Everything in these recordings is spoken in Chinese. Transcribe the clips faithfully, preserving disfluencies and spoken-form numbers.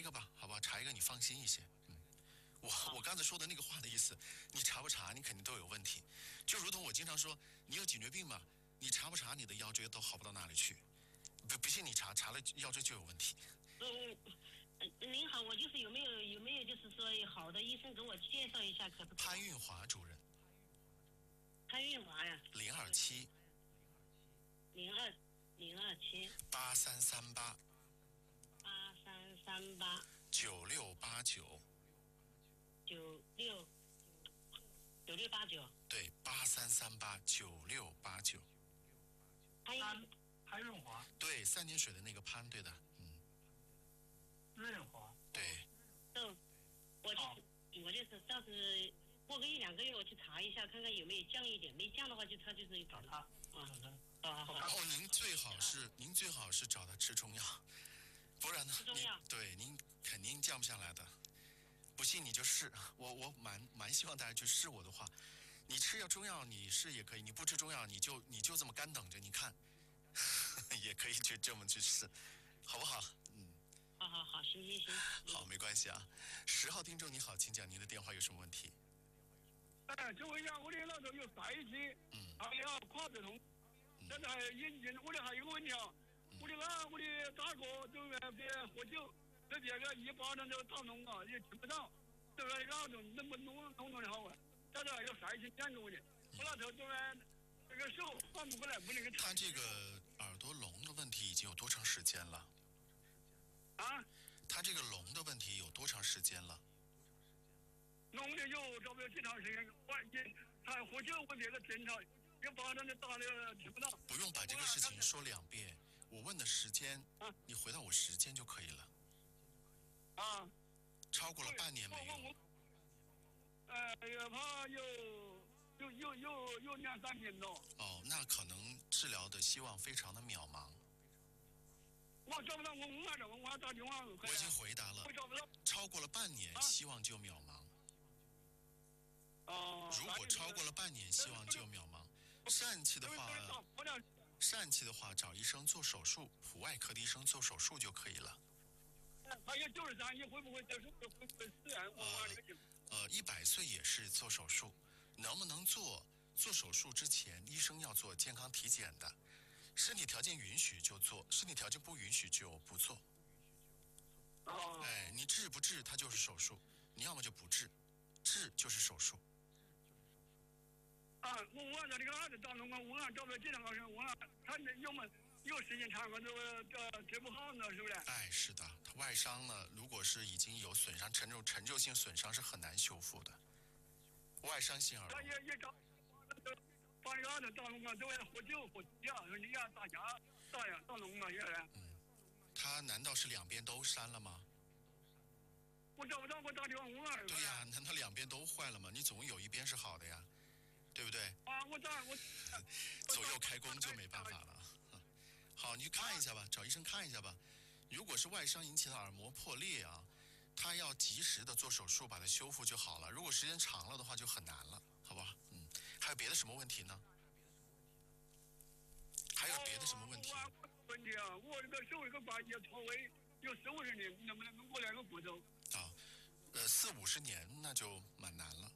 个吧，好吧，查一个你放心一些。嗯，我我刚才说的那个话的意思，你查不查，你肯定都有问题。就如同我经常说，你有颈椎病嘛，你查不查，你的腰椎都好不到哪里去。不不信你查，查了腰椎就有问题。 嗯。您好，我就是有没有有没有就是说好的医生给我介绍一下，可不可以？ 潘运华主任。 潘运华呀。 零二七。 零二零二七。 八三三八。 八三三八。 九六八九。 九六九六八九。 对，八三三八九六八九。 潘潘润华。 对，三点水的那个潘，对的，嗯。 润华。 对。 嗯，我就是我就是到时过个一两个月我去查一下，看看有没有降一点，没降的话就他就是找他。啊啊好。 哦，您最好是您最好是找他吃中药，不然呢？ 吃中药。 对，您肯定降不下来的。不信你就试，我我蛮蛮希望大家去试我的话，你吃药中药你试也可以，你不吃中药你就你就这么干等着，你看，也可以去这么去试，好不好？嗯。 好好好，行行行。 好，没关系啊。十号听众你好，请讲您的电话有什么问题？ 哎，请问一下，我的那个有疝气， 嗯， 还有胯子痛，现在还眼睛，我的还有个问题啊，我的那我的大哥就在别喝酒，在别个一巴掌就打聋啊，也听不到，这个那种能不能弄弄弄的好啊？现在还有疝气两个问题，我那头这边这个手缓不过来，不那个。 他这个耳朵聋的问题已经有多长时间了？ 啊？ 他这个聋的问题有多长时间了？ 聋的有差不多几长时间，我也他喝酒我别个听他，一巴掌就打的听不到。 不用把这个事情说两遍，我问的时间， 啊， 你回到我时间就可以了。 啊。 超过了半年没有？ 呃，也怕有有有有有两三年了。 哦，那可能治疗的希望非常的渺茫。 我找不到，我问下了，我我打电话。 我已经回答了。 我找不到。 超过了半年， 啊、 希望就渺茫。 哦、 啊。如果超过了半年，希望就渺茫。疝气的话，疝气的话，找医生做手术，普外科的医生做手术就可以了。 他也九十三，你会不会接受？会不会死啊？我这个呃，一百岁也是做手术，能不能做？做手术之前，医生要做健康体检的，身体条件允许就做，身体条件不允许就不做。 哦。 哎，你治不治，它就是手术；你要么就不治，治就是手术。 啊，我我那个儿子打弄啊，我找不到几两个人，我他有没有时间长了这个这治不好呢？是不是？ 哎，是的，他外伤呢，如果是已经有损伤，沉重陈旧性损伤是很难修复的。外伤性耳聋。 他也也找，把那个儿子打弄啊，都要喝酒喝酒，说你呀打架打呀打弄啊，也是。 嗯，他难道是两边都删了吗？ 我找不到，我打电话问儿子。 对呀，难道两边都坏了吗？你总有一边是好的呀，对不对？ 啊，我打我。 左右开弓就没办法了。好，你去看一下吧，找医生看一下吧。如果是外伤引起的耳膜破裂啊，他要及时的做手术把它修复就好了。如果时间长了的话就很难了，好吧？嗯，还有别的什么问题呢？还有别的什么问题？ 哦、我问题啊，我这个手这个关节错位有四五十年，能不能弄过来个骨头？ 啊，呃，四五十年那就蛮难了。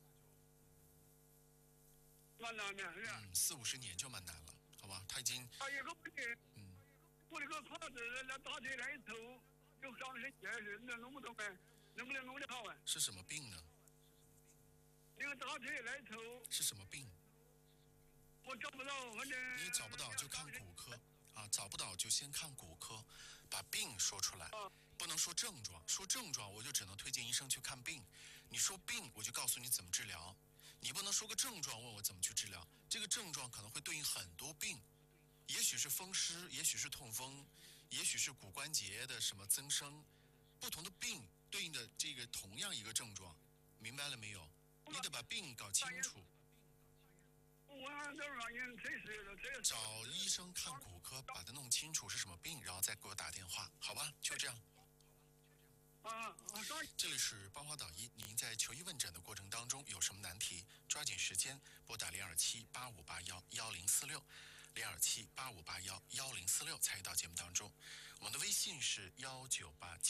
蛮难的，是吧？ 嗯，四五十年就蛮难了，好吧？他已经。 还有个问题。 嗯。 我这个胯子那打腿那一头，就上身结实，那弄不动呗？能不能弄得好啊？ 是什么病呢？ 那个打腿那一头。 是什么病？ 我找不到，反正。 你找不到就看骨科啊，找不到就先看骨科，把病说出来， 啊、 不能说症状。说症状我就只能推荐医生去看病。你说病，我就告诉你怎么治疗。你不能说个症状问我怎么去治疗，这个症状可能会对应很多病。也许是风湿，也许是痛风，也许是骨关节的什么增生，不同的病对应的这个同样一个症状，明白了没有？你得把病搞清楚。 我这玩意真是这找医生看骨科，把它弄清楚是什么病，然后再给我打电话，好吧？就这样。 啊啊！ 这里是八卦导医，您在求医问诊的过程当中有什么难题，抓紧时间拨打零二七八五八幺幺零四六，零二七八五八幺幺零四六参与到节目当中。我们的微信是幺九八七。